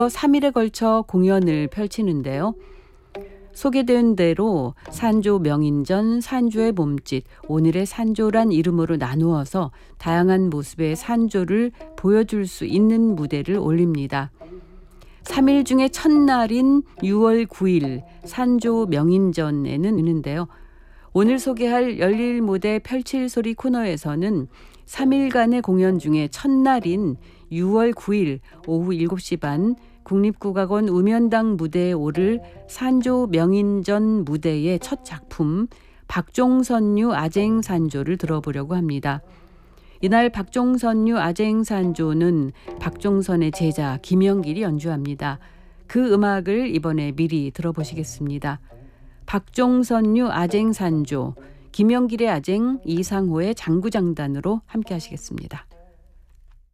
3일에 걸쳐 공연을 펼치는데요. 소개된 대로 산조 명인전, 산조의 몸짓, 오늘의 산조란 이름으로 나누어서 다양한 모습의 산조를 보여줄 수 있는 무대를 올립니다. 3일 중에 첫날인 6월 9일 산조 명인전에는 있는데요. 오늘 소개할 열릴 무대 펼칠 소리 코너에서는 3일간의 공연 중에 첫날인 6월 9일 오후 7시 반 국립국악원 우면당 무대에 오를 산조 명인전 무대의 첫 작품 박종선류 아쟁산조를 들어보려고 합니다. 이날 박종선류 아쟁산조는 박종선의 제자 김영길이 연주합니다. 그 음악을 이번에 미리 들어보시겠습니다. 박종선류 아쟁산조, 김영길의 아쟁, 이상호의 장구장단으로 함께 하시겠습니다.